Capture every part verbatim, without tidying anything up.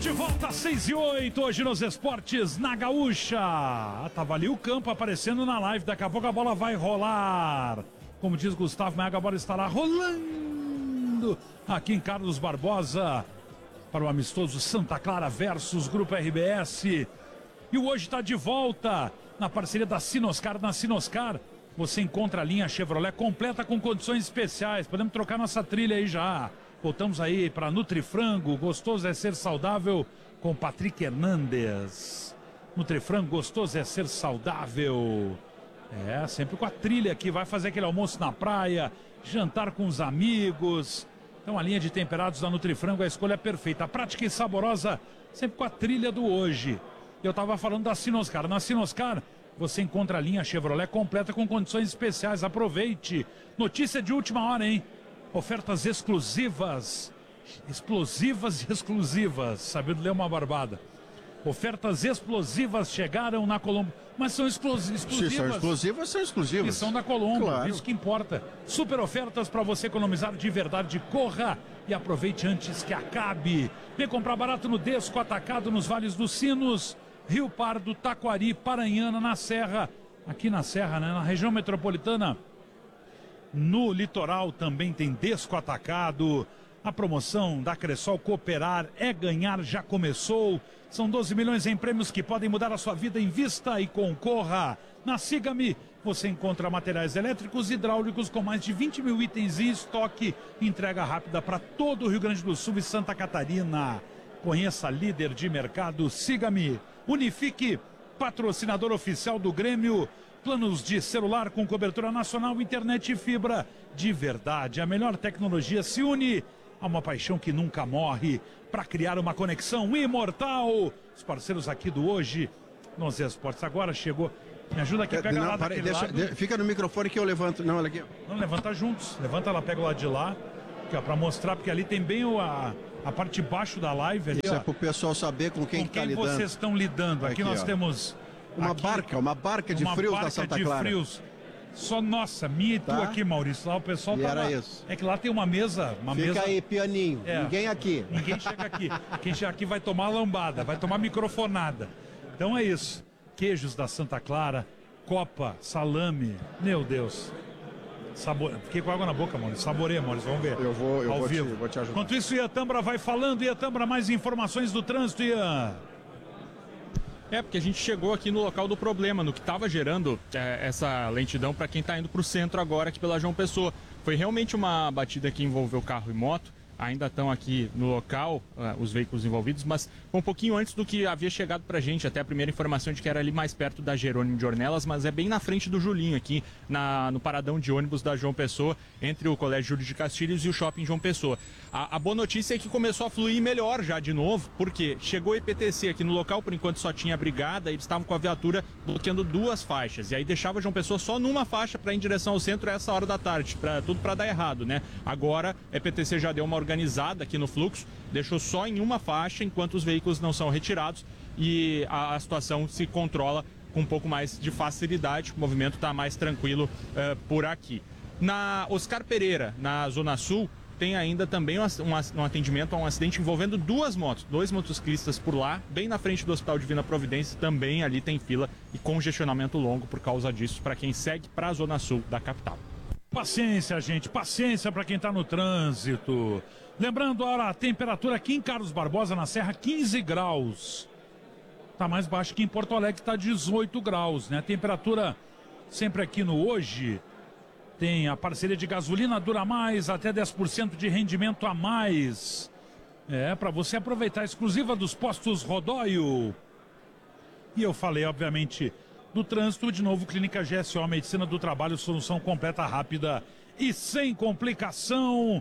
De volta às seis e oito, hoje nos esportes na Gaúcha. Ah, tava ali o campo aparecendo na live, daqui a pouco a bola vai rolar. Como diz Gustavo Mega, a bola estará rolando aqui em Carlos Barbosa para o amistoso Santa Clara versus Grupo R B S. E o hoje está de volta na parceria da Sinoscar. Na Sinoscar você encontra a linha Chevrolet completa com condições especiais. Podemos trocar nossa trilha aí já. Voltamos aí para Nutrifrango, gostoso é ser saudável, com Patrick Hernandes. Nutrifrango, gostoso é ser saudável. É, sempre com a trilha aqui, vai fazer aquele almoço na praia, jantar com os amigos. Então a linha de temperados da Nutrifrango, a escolha é perfeita, prática e saborosa, sempre com a trilha do hoje. Eu estava falando da Sinoscar. Na Sinoscar você encontra a linha Chevrolet completa com condições especiais, aproveite. Notícia de última hora, hein? Ofertas exclusivas, explosivas e exclusivas, sabendo ler uma barbada. Ofertas explosivas chegaram na Colombo, mas são explos exclusivas. Se são exclusivas, são exclusivas. E são da Colombo, claro. Isso que importa. Super ofertas para você economizar de verdade. Corra e aproveite antes que acabe. Vem comprar barato no Desco Atacado, nos Vales dos Sinos, Rio Pardo, Taquari, Paranhana, na Serra. Aqui na Serra, né? Na região metropolitana. No litoral também tem Desco Atacado. A promoção da Cressol Cooperar é ganhar, já começou. São doze milhões em prêmios que podem mudar a sua vida. Invista e concorra. Na Siga-me você encontra materiais elétricos e hidráulicos com mais de vinte mil itens em estoque. Entrega rápida para todo o Rio Grande do Sul e Santa Catarina. Conheça a líder de mercado. Siga-me. Unifique, patrocinador oficial do Grêmio. Planos de celular com cobertura nacional, internet e fibra. De verdade, a melhor tecnologia se une a uma paixão que nunca morre para criar uma conexão imortal. Os parceiros aqui do Hoje nos Esportes. Agora chegou. Me ajuda aqui, pega não, lá parei, daquele deixa, lado. de, fica no microfone que eu levanto. Não, olha aqui. Não, levanta juntos. Levanta lá, pega o lado de lá. Aqui, ó, pra mostrar, porque ali tem bem o, a, a parte de baixo da live. Ali, Isso ó, é pro pessoal saber com quem, com que tá quem lidando. vocês estão lidando. Aqui, Aqui, nós ó. temos... Uma aqui, barca, uma barca de uma frios barca da Santa de Clara. frios. Só nossa, minha e tu Tá. aqui, Maurício. Lá o pessoal E tá era lá. isso. É que lá tem uma mesa, uma Fica mesa. aí, pianinho. É. Ninguém aqui. Ninguém chega aqui. Quem chega aqui vai tomar lambada, vai tomar microfonada. Então é isso. Queijos da Santa Clara, copa, salame. Meu Deus. Sabor... Fiquei com água na boca, Maurício. Saboreia, Maurício. Vamos ver. Eu vou, eu Ao vou, te, vivo. vou te ajudar. Enquanto isso, Ian Tambra vai falando. Ian Tambra, mais informações do trânsito, Ian. É, porque a gente chegou aqui no local do problema, no que estava gerando é, essa lentidão para quem está indo para o centro agora, aqui pela João Pessoa. Foi realmente uma batida que envolveu carro e moto. Ainda estão aqui no local uh, os veículos envolvidos, mas foi um pouquinho antes do que havia chegado pra gente, até a primeira informação de que era ali mais perto da Jerônimo de Ornelas, mas é bem na frente do Julinho, aqui na, no paradão de ônibus da João Pessoa, entre o Colégio Júlio de Castilhos e o Shopping João Pessoa. A, a boa notícia é que começou a fluir melhor já de novo, porque chegou o E P T C aqui no local, por enquanto só tinha a brigada, eles estavam com a viatura bloqueando duas faixas, e aí deixava a João Pessoa só numa faixa para ir em direção ao centro a essa hora da tarde, pra, tudo para dar errado, né? Agora, a E P T C já deu uma organizada aqui no fluxo, deixou só em uma faixa enquanto os veículos não são retirados e a, a situação se controla com um pouco mais de facilidade, o movimento está mais tranquilo uh, por aqui. Na Oscar Pereira, na Zona Sul, tem ainda também um, um, um atendimento a um acidente envolvendo duas motos, dois motociclistas por lá, bem na frente do Hospital Divina Providência, também ali tem fila e congestionamento longo por causa disso, para quem segue para a Zona Sul da capital. Paciência, gente, paciência para quem está no trânsito. Lembrando, olha, a temperatura aqui em Carlos Barbosa, na Serra, quinze graus. Tá mais baixo que em Porto Alegre, tá dezoito graus, né? A temperatura sempre aqui no Hoje tem a parceria de gasolina Dura Mais, até dez por cento de rendimento a mais. É, para você aproveitar, exclusiva dos postos Rodóio. E eu falei, obviamente, do trânsito, de novo, Clínica G S O, Medicina do Trabalho, solução completa, rápida e sem complicação.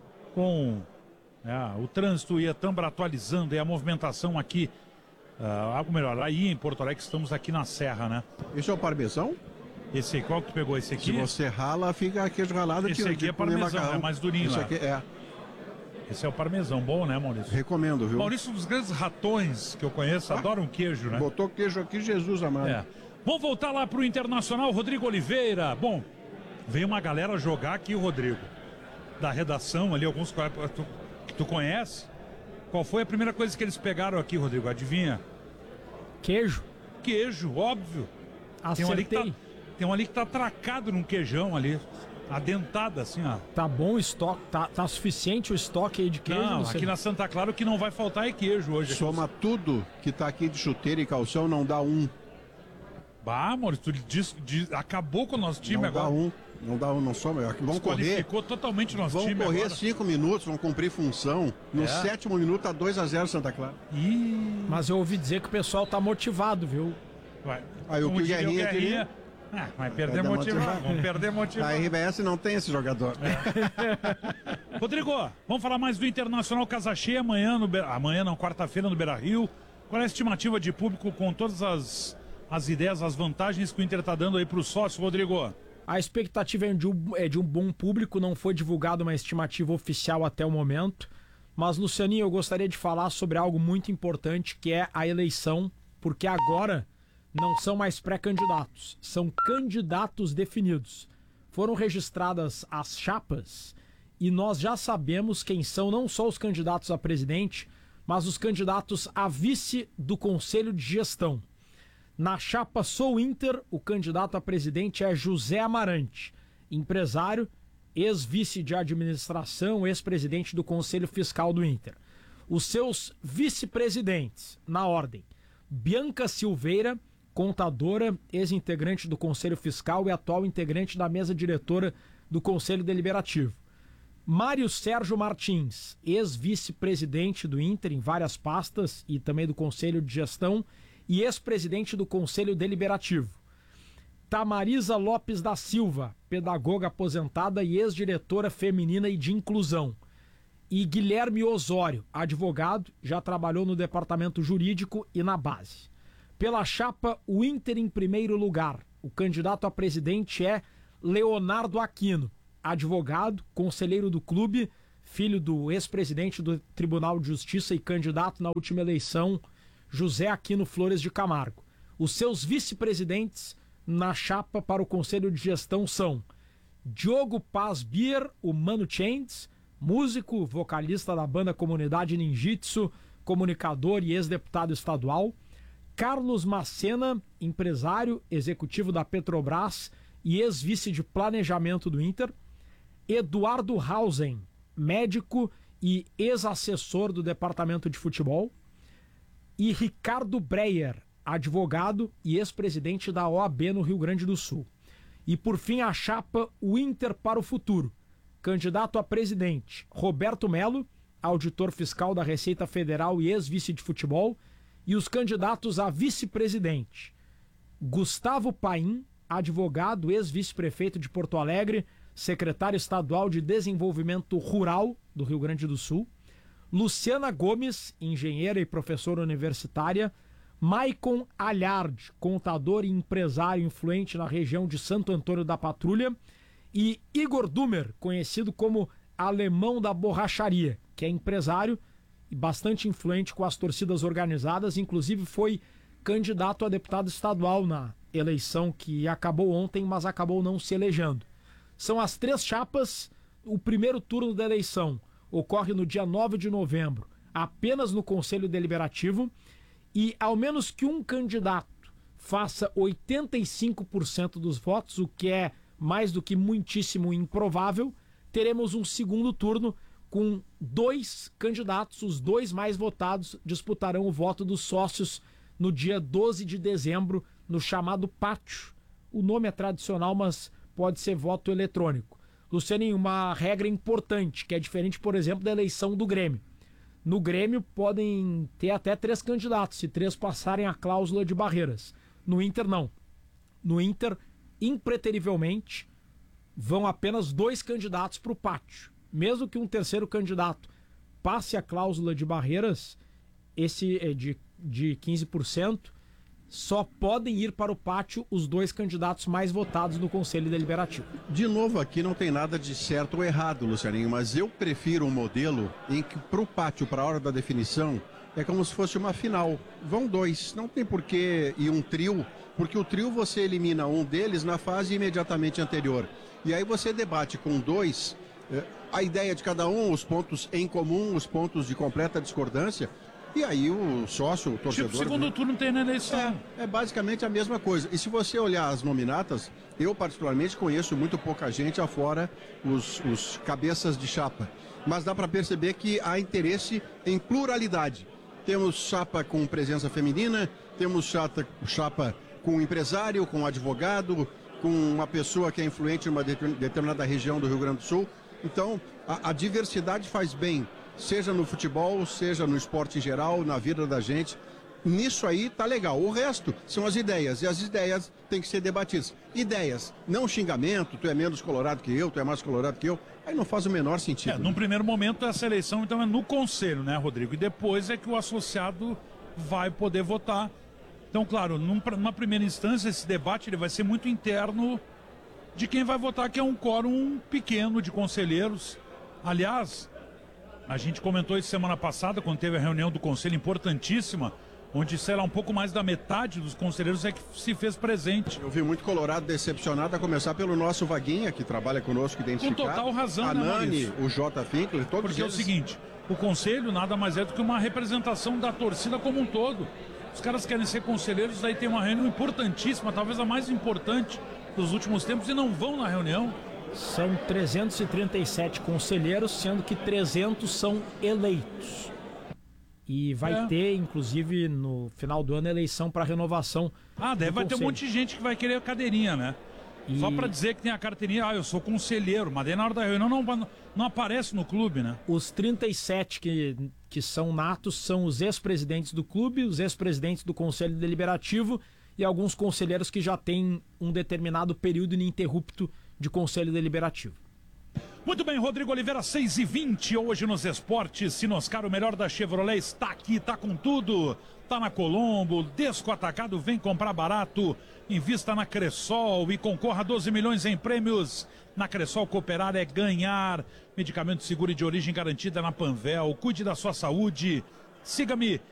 Com é, o trânsito e a Tambra atualizando e a movimentação aqui, uh, algo melhor, aí em Porto Alegre, estamos aqui na Serra, né? Esse é o parmesão? Esse, qual que tu pegou? Esse aqui? Se você rala, fica queijo ralado. Esse que, aqui é parmesão, é mais durinho. Esse lá. aqui é. Esse é o parmesão, bom, né, Maurício? Recomendo, viu? Maurício, um dos grandes ratões que eu conheço, ah? Adoram queijo, né? Botou queijo aqui, Jesus amado. É. Vamos voltar lá pro Internacional, Rodrigo Oliveira. Bom, veio uma galera jogar aqui, o Rodrigo, da redação ali, alguns que tu, tu conhece. Qual foi a primeira coisa que eles pegaram aqui, Rodrigo? Adivinha? Queijo. Queijo, óbvio. Tem um ali que tá, tem um ali que tá atracado num queijão ali. Adentada, assim, ó. Tá bom o estoque, tá, tá suficiente o estoque aí de queijo? Não, Luciano? aqui na Santa Clara o que não vai faltar é queijo hoje. Soma tudo que tá aqui de chuteira e calção, não dá um. Bah, Maurício, tu diz, diz, acabou com o nosso time não agora. Dá um, não dá um, não soma. Vão correr. Totalmente o nosso vão time correr agora. cinco minutos, vão cumprir função. No É. sétimo minuto tá dois a zero Santa Clara. Ih. Mas eu ouvi dizer que o pessoal tá motivado, viu? Vai. Aí o Como que o diria Guerrinha queria. Ah, vai perder Perder motivado. motivado. Vamos perder motivado. A R B S não tem esse jogador. Rodrigo, vamos falar mais do Internacional Casa Cheia amanhã, no Be... amanhã não, quarta-feira no Beira-Rio. Qual é a estimativa de público com todas as, as ideias, as vantagens que o Inter está dando aí para o sócio, Rodrigo? A expectativa é de, um, é de um bom público, não foi divulgada uma estimativa oficial até o momento. Mas, Lucianinho, eu gostaria de falar sobre algo muito importante, que é a eleição, porque agora não são mais pré-candidatos, são candidatos definidos. Foram registradas as chapas e nós já sabemos quem são não só os candidatos a presidente, mas os candidatos a vice do Conselho de Gestão. Na chapa Sou Inter, o candidato a presidente é José Amarante, empresário, ex-vice de administração, ex-presidente do Conselho Fiscal do Inter. Os seus vice-presidentes, na ordem: Bianca Silveira, contadora, ex-integrante do Conselho Fiscal e atual integrante da mesa diretora do Conselho Deliberativo. Mário Sérgio Martins, ex-vice-presidente do Inter em várias pastas e também do Conselho de Gestão e ex-presidente do Conselho Deliberativo. Tamarisa Lopes da Silva, pedagoga aposentada e ex-diretora feminina e de inclusão. E Guilherme Osório, advogado, já trabalhou no departamento jurídico e na base. Pela chapa, o Inter em primeiro lugar. O candidato a presidente é Leonardo Aquino, advogado, conselheiro do clube, filho do ex-presidente do Tribunal de Justiça e candidato na última eleição, José Aquino Flores de Camargo. Os seus vice-presidentes na chapa para o Conselho de Gestão são Diogo Paz Bier, o Mano Chains, músico, vocalista da banda Comunidade Ninjitsu, comunicador e ex-deputado estadual. Carlos Macena, empresário, executivo da Petrobras e ex-vice de planejamento do Inter. Eduardo Hausen, médico e ex-assessor do departamento de futebol. E Ricardo Breyer, advogado e ex-presidente da O A B no Rio Grande do Sul. E por fim a chapa O Inter para o Futuro. Candidato a presidente, Roberto Melo, auditor fiscal da Receita Federal e ex-vice de futebol. E os candidatos a vice-presidente: Gustavo Paim, advogado, ex-vice-prefeito de Porto Alegre, secretário estadual de Desenvolvimento Rural do Rio Grande do Sul. Luciana Gomes, engenheira e professora universitária. Maicon Alhard, contador e empresário influente na região de Santo Antônio da Patrulha. E Igor Dumer, conhecido como Alemão da Borracharia, que é empresário e bastante influente com as torcidas organizadas, inclusive foi candidato a deputado estadual na eleição que acabou ontem, mas acabou não se elegendo. São as três chapas. O primeiro turno da eleição ocorre no dia nove de novembro, apenas no Conselho Deliberativo, e ao menos que um candidato faça oitenta e cinco por cento dos votos, o que é mais do que muitíssimo improvável, teremos um segundo turno com dois candidatos, os dois mais votados disputarão o voto dos sócios no dia doze de dezembro, no chamado pátio. O nome é tradicional, mas pode ser voto eletrônico. Lucianinho, uma regra importante, que é diferente, por exemplo, da eleição do Grêmio. No Grêmio podem ter até três candidatos, se três passarem a cláusula de barreiras. No Inter, não. No Inter, impreterivelmente, vão apenas dois candidatos para o pátio. Mesmo que um terceiro candidato passe a cláusula de barreiras, esse é de, de quinze por cento, só podem ir para o pátio os dois candidatos mais votados no Conselho Deliberativo. De novo, aqui não tem nada de certo ou errado, Lucianinho, mas eu prefiro um modelo em que para o pátio, para a hora da definição, é como se fosse uma final. Vão dois, não tem porquê ir um trio, porque o trio você elimina um deles na fase imediatamente anterior. E aí você debate com dois é, a ideia de cada um, os pontos em comum, os pontos de completa discordância, e aí o sócio, o torcedor... Tipo, segundo turno tem na eleição. É, é basicamente a mesma coisa. E se você olhar as nominatas, eu particularmente conheço muito pouca gente afora os, os cabeças de chapa. Mas dá para perceber que há interesse em pluralidade. Temos chapa com presença feminina, temos chapa, chapa com empresário, com advogado, com uma pessoa que é influente em uma determinada região do Rio Grande do Sul. Então, a, a diversidade faz bem, seja no futebol, seja no esporte em geral, na vida da gente. Nisso aí tá legal. O resto são as ideias, e as ideias têm que ser debatidas. Ideias, não xingamento, tu é menos colorado que eu, tu é mais colorado que eu. Aí não faz o menor sentido. É, né? num primeiro momento essa eleição então é no conselho, né, Rodrigo? E depois é que o associado vai poder votar. Então, claro, num, numa primeira instância esse debate ele vai ser muito interno de quem vai votar, que é um quórum pequeno de conselheiros. Aliás, a gente comentou isso semana passada, quando teve a reunião do conselho importantíssima, onde, sei lá, um pouco mais da metade dos conselheiros é que se fez presente. Eu vi muito colorado decepcionado, a começar pelo nosso Vaguinha, que trabalha conosco identificado. Com total razão, a né, Nani, Maurício? o J. Finkler, todos Porque eles... é o seguinte, o conselho nada mais é do que uma representação da torcida como um todo. Os caras querem ser conselheiros, daí tem uma reunião importantíssima, talvez a mais importante dos últimos tempos, e não vão na reunião. São trezentos e trinta e sete conselheiros, sendo que trezentos são eleitos. E vai É. ter, inclusive, no final do ano, eleição para renovação. Ah, deve do vai ter um conselho. monte de gente que vai querer a cadeirinha, né? E- Só pra dizer que tem a carteirinha, ah, eu sou conselheiro, mas daí na hora da reunião não, não aparece no clube, né? Os trinta e sete que, que são natos são os ex-presidentes do clube, os ex-presidentes do Conselho Deliberativo e alguns conselheiros que já têm um determinado período ininterrupto de Conselho Deliberativo. Muito bem, Rodrigo Oliveira, seis e vinte, hoje nos esportes. Sinoscar, o melhor da Chevrolet, está aqui, tá com tudo. Tá na Colombo, Desco Atacado, vem comprar barato. Invista na Cressol e concorra a doze milhões em prêmios. Na Cressol, cooperar é ganhar. Medicamento seguro e de origem garantida na Panvel. Cuide da sua saúde. Siga-me